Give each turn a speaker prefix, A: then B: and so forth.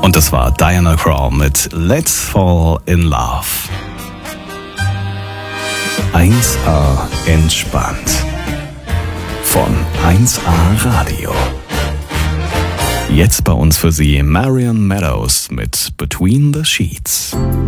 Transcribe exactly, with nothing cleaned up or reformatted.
A: Und das war Diana Krall mit Let's Fall in Love. eins A entspannt. Von eins A Radio. Jetzt bei uns für Sie Marion Meadows mit Between the Sheets.